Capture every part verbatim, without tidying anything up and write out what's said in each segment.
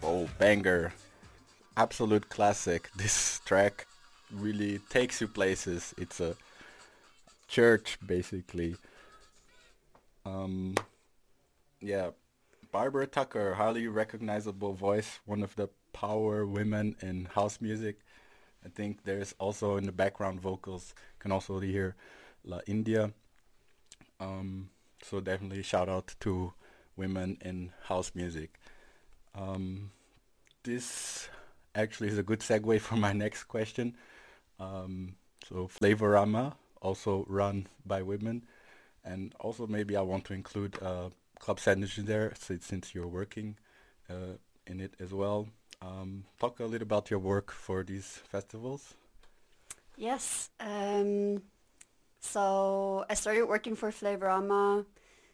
Oh, banger. Absolute classic. This track really takes you places. It's a church, basically. Um, yeah, Barbara Tucker, highly recognizable voice, one of the power women in house music. I think there's also in the background vocals, can also hear La India. Um, so definitely shout out to women in house music. Um, this actually is a good segue for my next question. Um, so Flavorama, also run by women, and also maybe I want to include uh, Club Sandwich in there since, since you're working uh, in it as well. Um, talk a little about your work for these festivals. Yes. Um, so I started working for Flavorama,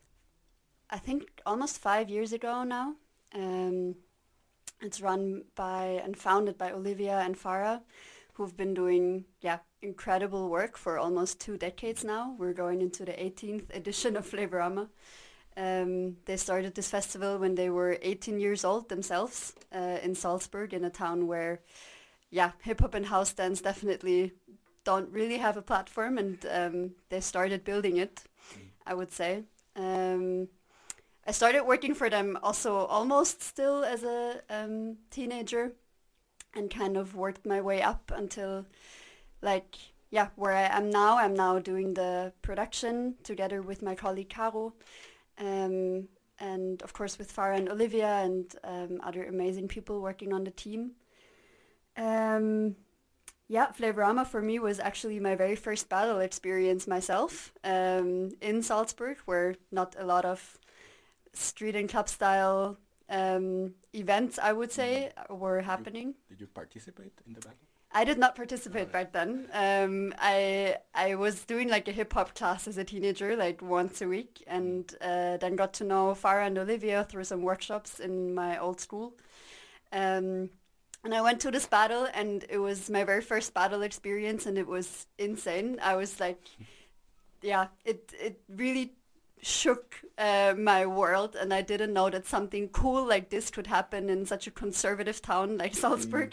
I think almost five years ago now. Um, it's run by and founded by Olivia and Farah, who've been doing yeah incredible work for almost two decades now. We're going into the eighteenth edition of Flavorama. Um, they started this festival when they were eighteen years old themselves uh, in Salzburg, in a town where yeah hip hop and house dance definitely don't really have a platform, and um, they started building it, Mm. I would say. Um, I started working for them also almost still as a um, teenager, and kind of worked my way up until like yeah where I am now. I'm now doing the production together with my colleague Caro, um, and of course with Farah and Olivia and um, other amazing people working on the team. Um, Yeah, Flavorama for me was actually my very first battle experience myself um, in Salzburg, where not a lot of street and club style um, events, I would Mm. say, were Did you happening. did you participate in the battle? I did not Oh, participate yeah. back then. Um, I I was doing like a hip hop class as a teenager, like once a week, Mm. and uh, then got to know Farah and Olivia through some workshops in my old school. Um, and I went to this battle, and it was my very first battle experience, and it was insane. I was like, yeah, it it really shook uh, my world, and I didn't know that something cool like this could happen in such a conservative town like Mm. Salzburg.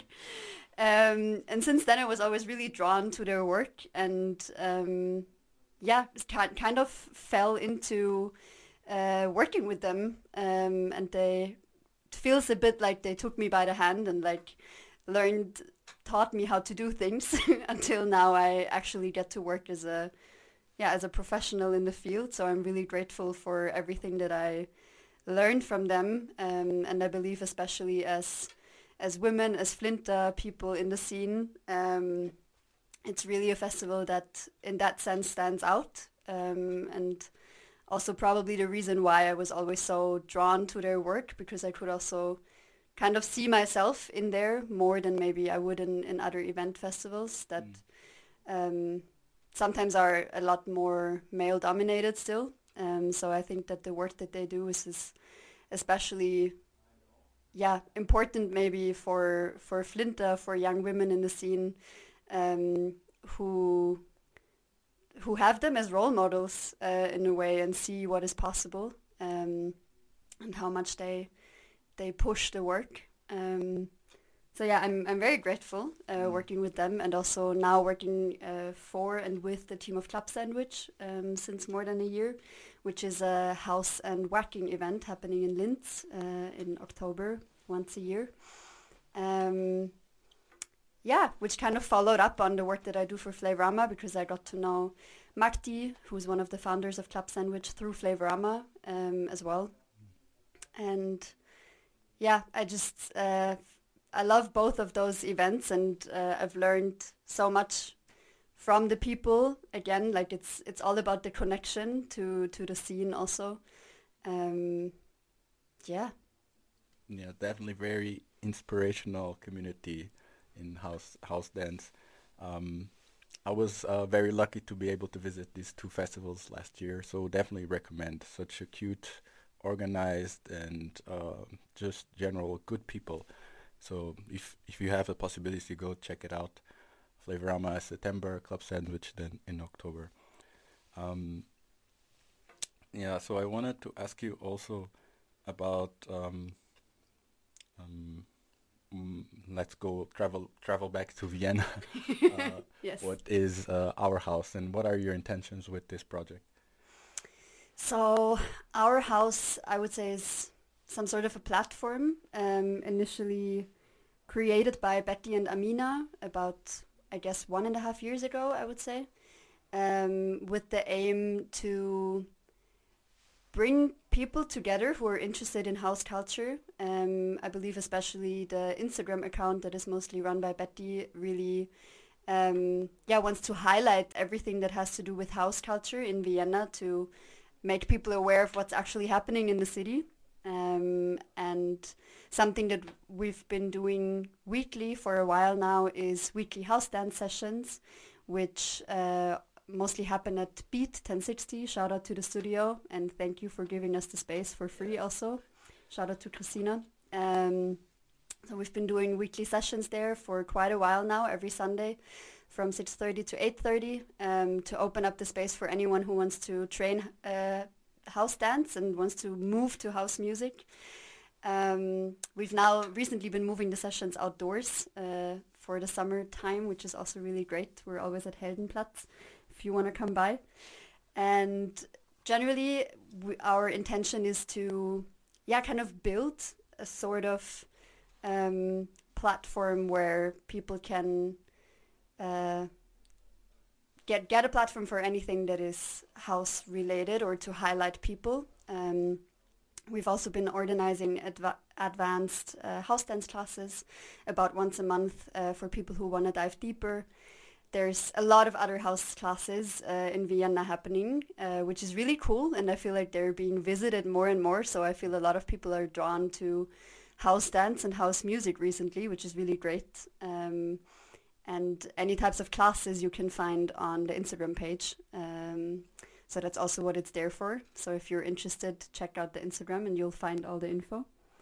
Um, and since then, I was always really drawn to their work, and um, yeah, kind of fell into uh, working with them, um, and they it feels a bit like they took me by the hand and like learned taught me how to do things until now I actually get to work as a yeah as a professional in the field. So I'm really grateful for everything that I learned from them, um, and I believe especially as as women, as Flinta people in the scene, um, it's really a festival that in that sense stands out, um, and also probably the reason why I was always so drawn to their work, because I could also kind of see myself in there more than maybe I would in, in other event festivals that Mm. um, sometimes are a lot more male dominated still. Um, so I think that the work that they do is, is especially yeah important maybe for for Flinta, for young women in the scene, um, who who have them as role models uh, in a way and see what is possible, um, and how much they they push the work. Um, so yeah, I'm I'm very grateful uh, Mm. working with them, and also now working uh, for and with the team of Club Sandwich um, since more than a year, which is a house and whacking event happening in Linz uh, in October once a year. Um, yeah, which kind of followed up on the work that I do for Flavorama, because I got to know Marti, who's one of the founders of Club Sandwich, through Flavorama um, as well. And yeah, I just uh, I love both of those events, and uh, I've learned so much from the people. Again, like it's it's all about the connection to to the scene also. Um, yeah, Yeah, definitely very inspirational community in house house dance. Um, I was uh, very lucky to be able to visit these two festivals last year, so definitely recommend. Such a cute, organized, and uh, just general good people. So if if you have the possibility, go check it out. Flavorama September, Club Sandwich then in October. Um, yeah, so I wanted to ask you also about um, Um, mm, let's go travel travel back to Vienna. uh, Yes. what is uh, Our House, and what are your intentions with this project? So our house, I would say, is some sort of a platform, um, initially created by Betty and Amina about, I guess, one and a half years ago, I would say, um, with the aim to bring people together who are interested in house culture. Um, I believe especially the Instagram account that is mostly run by Betty really um, yeah, wants to highlight everything that has to do with house culture in Vienna to make people aware of what's actually happening in the city. Um, and something that we've been doing weekly for a while now is weekly house dance sessions, which uh, mostly happen at Beat ten sixty. Shout out to the studio, and thank you for giving us the space for free also. Shout out to Christina. Um, so we've been doing weekly sessions there for quite a while now, every Sunday from six thirty to eight thirty, um, to open up the space for anyone who wants to train uh, house dance and wants to move to house music. Um, we've now recently been moving the sessions outdoors uh, for the summer time, which is also really great. We're always at Heldenplatz if you want to come by. And generally, we, our intention is to, yeah, kind of build a sort of um, platform where people can uh, get get a platform for anything that is house related or to highlight people. Um, we've also been organizing adva- advanced uh, house dance classes about once a month uh, for people who want to dive deeper. There's a lot of other house classes uh, in Vienna happening, uh, which is really cool, and I feel like they're being visited more and more, so I feel a lot of people are drawn to house dance and house music recently, which is really great. Um, and any types of classes you can find on the Instagram page. Um, so that's also what it's there for. So if you're interested, check out the Instagram and you'll find all the info.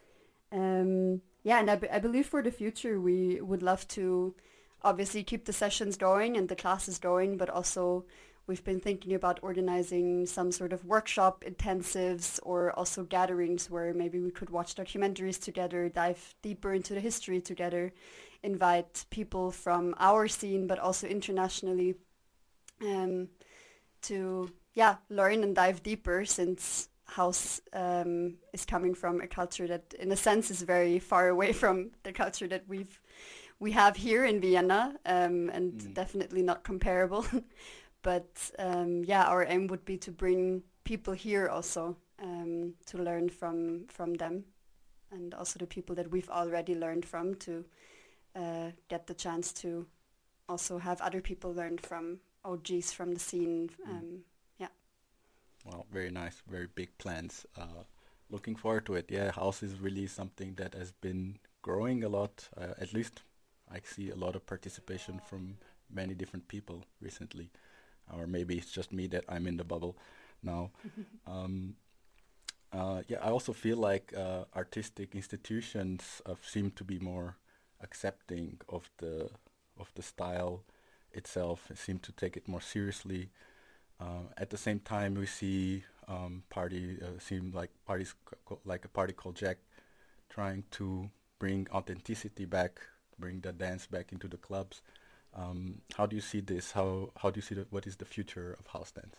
Um, yeah, and I, b- I believe for the future we would love to obviously keep the sessions going and the classes going, but also we've been thinking about organizing some sort of workshop intensives or also gatherings where maybe we could watch documentaries together, dive deeper into the history together, invite people from our scene but also internationally um, to yeah learn and dive deeper, since house um, is coming from a culture that in a sense is very far away from the culture that we've we have here in Vienna, um, and Mm. definitely not comparable. But um, yeah, our aim would be to bring people here also um, to learn from from them, and also the people that we've already learned from to uh, get the chance to also have other people learn from O Gs from the scene. Um, yeah. Well, very nice, very big plans. Uh, looking forward to it. Yeah, house is really something that has been growing a lot. Uh, at least I see a lot of participation from many different people recently. Or maybe it's just me that I'm in the bubble now. Um, uh, yeah, I also feel like uh, artistic institutions uh, seem to be more accepting of the of the style itself, seem to take it more seriously. Uh, at the same time, we see um, party uh, seem like parties c- co- like a party called Jack, trying to bring authenticity back, bring the dance back into the clubs. Um, how do you see this? How how do you see the, what is the future of house dance?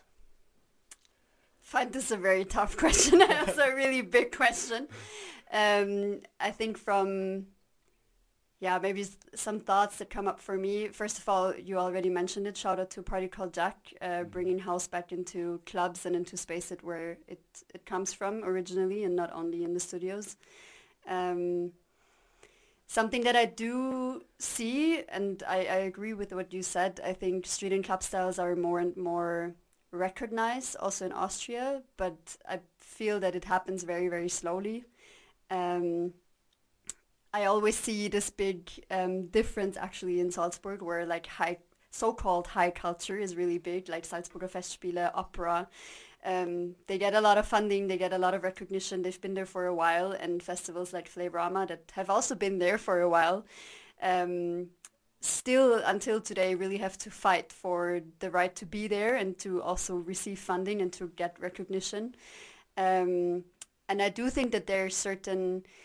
Find this a very tough question. It's a really big question. Um, I think from yeah, maybe s- some thoughts that come up for me. First of all, you already mentioned it. Shout out to a party called Jack, uh, bringing house back into clubs and into spaces where it it comes from originally, and not only in the studios. Um, something that I do see, and I, I agree with what you said. I think street and club styles are more and more recognized, also in Austria, but I feel that it happens very, very slowly. Um, I always see this big um, difference actually in Salzburg, where like high, so-called high culture is really big, like Salzburger Festspiele, opera. Um, they get a lot of funding, they get a lot of recognition. They've been there for a while, and festivals like Flavorama that have also been there for a while, um, still until today really have to fight for the right to be there and to also receive funding and to get recognition. Um, and I do think that there are certain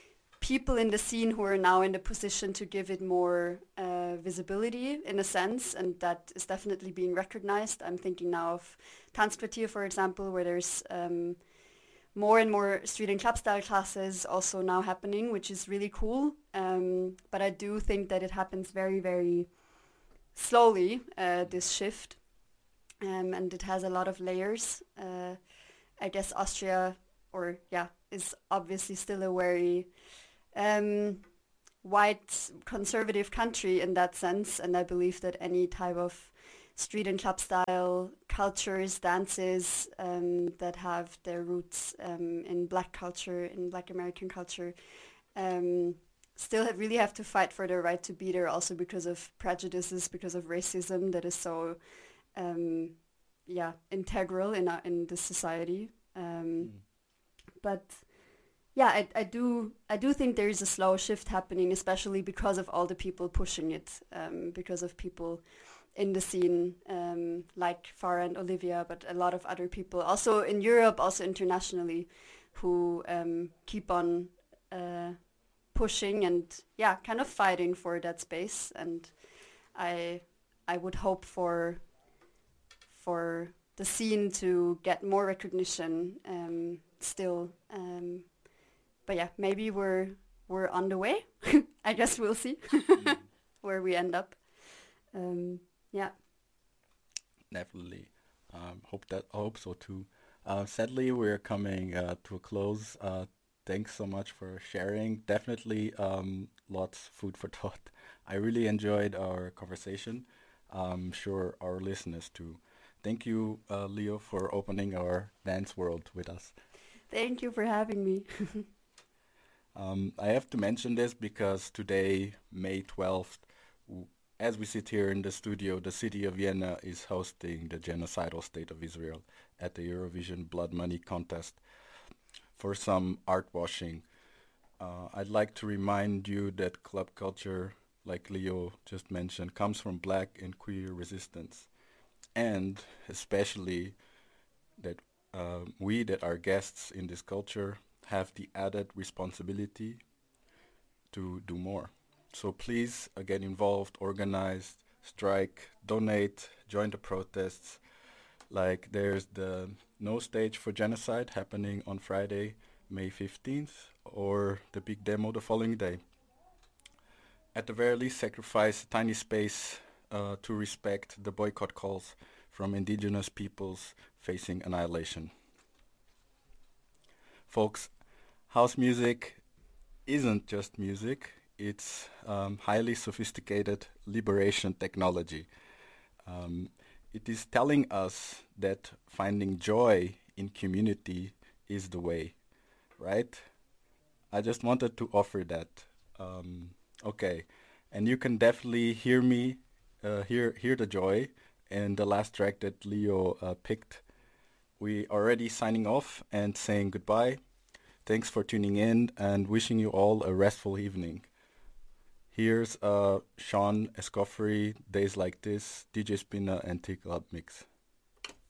people in the scene who are now in the position to give it more uh, visibility in a sense, and that is definitely being recognized. I'm thinking now of Tanzquartier, for example, where there's um, more and more street and club style classes also now happening, which is really cool. Um, but I do think that it happens very, very slowly, uh, this shift, um, and it has a lot of layers. Uh, I guess Austria, or yeah, is obviously still a very um, white conservative country in that sense, and I believe that any type of street and club style cultures, dances um, that have their roots um, in black culture, in black American culture, um, still have, really have to fight for their right to be there, also because of prejudices, because of racism that is so um, yeah integral in our, in this society. Um, mm. But yeah, I, I do I do think there is a slow shift happening, especially because of all the people pushing it, um, because of people in the scene um, like Farah and Olivia, but a lot of other people, also in Europe, also internationally, who um, keep on uh, pushing and yeah, kind of fighting for that space. And I I would hope for for the scene to get more recognition um, still. Um, But yeah, maybe we're we're on the way. I guess we'll see mm. where we end up. Um, yeah, definitely. Um, hope that I hope so too. Uh, sadly, we're coming uh, to a close. Uh, thanks so much for sharing. Definitely, um, lots food for thought. I really enjoyed our conversation. I'm sure our listeners too. Thank you, uh, Leo, for opening our dance world with us. Thank you for having me. Um, I have to mention this because today, May twelfth, w- as we sit here in the studio, the city of Vienna is hosting the genocidal state of Israel at the Eurovision Blood Money contest for some art washing. Uh, I'd like to remind you that club culture, like Leo just mentioned, comes from black and queer resistance. And especially that uh, we that are guests in this culture have the added responsibility to do more. So please uh, get involved, organize, strike, donate, join the protests. Like there's the No Stage for Genocide happening on Friday, May fifteenth, or the big demo the following day. At the very least, sacrifice a tiny space uh, to respect the boycott calls from indigenous peoples facing annihilation. Folks, house music isn't just music, it's um, highly sophisticated liberation technology. Um, it is telling us that finding joy in community is the way, right? I just wanted to offer that. Um, okay, and you can definitely hear me, uh, hear hear the joy in the last track that Leo uh, picked. We already signing off and saying goodbye. Thanks for tuning in and wishing you all a restful evening. Here's uh, Sean Escoffery, Days Like This, D J Spinner and T-Club Mix.